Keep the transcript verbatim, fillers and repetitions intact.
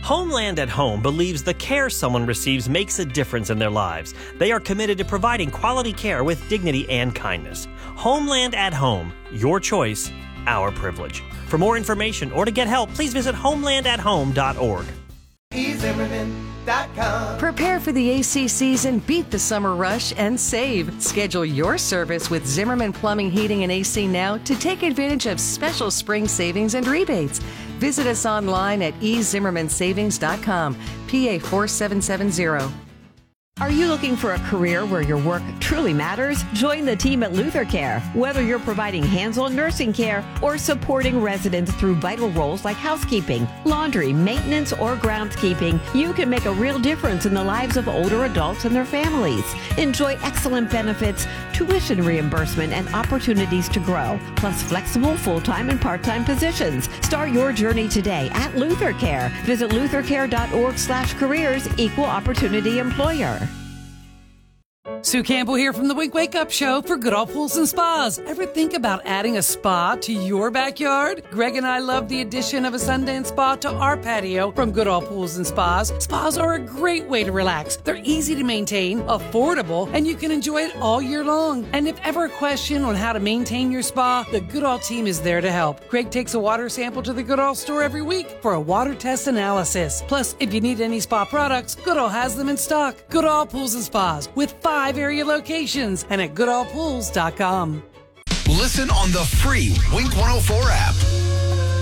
Homeland at Home believes the care someone receives makes a difference in their lives. They are committed to providing quality care with dignity and kindness. Homeland at Home. Your choice, our privilege. For more information or to get help, please visit homeland at home dot org. e zimmerman dot com. Prepare for the A C season, beat the summer rush, and save. Schedule your service with Zimmerman Plumbing, Heating, and A C now to take advantage of special spring savings and rebates. Visit us online at e zimmerman savings dot com, P A four seven seven zero. Are you looking for a career where your work truly matters? Join the team at Luther Care. Whether you're providing hands-on nursing care or supporting residents through vital roles like housekeeping, laundry, maintenance, or groundskeeping, you can make a real difference in the lives of older adults and their families. Enjoy excellent benefits, tuition reimbursement, and opportunities to grow, plus flexible full-time and part-time positions. Start your journey today at Luther Care. Visit luther care dot org slash careers, equal opportunity employer. Sue Campbell here from the Wink Wake Up Show for Goodall Pools and Spas. Ever think about adding a spa to your backyard? Greg and I love the addition of a Sundance Spa to our patio from Goodall Pools and Spas. Spas are a great way to relax. They're easy to maintain, affordable, and you can enjoy it all year long. And if ever a question on how to maintain your spa, the Goodall team is there to help. Greg takes a water sample to the Goodall store every week for a water test analysis. Plus, if you need any spa products, Goodall has them in stock. Goodall Pools and Spas with five area locations and at goodall pools dot com. Listen on the free Wink one oh four app.